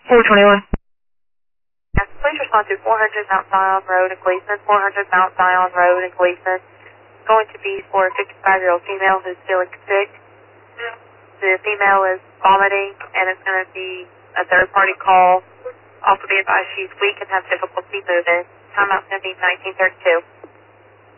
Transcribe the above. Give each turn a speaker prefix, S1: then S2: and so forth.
S1: 421.
S2: Yes, please respond to 400 Mount Zion Road in Gleason. 400 Mount Zion Road in Gleason. It's going to be for a 55-year-old female who's feeling sick. The female is vomiting, and it's going to be a third-party call. Also be advised she's weak and has difficulty moving. Timeout's going to be 1932.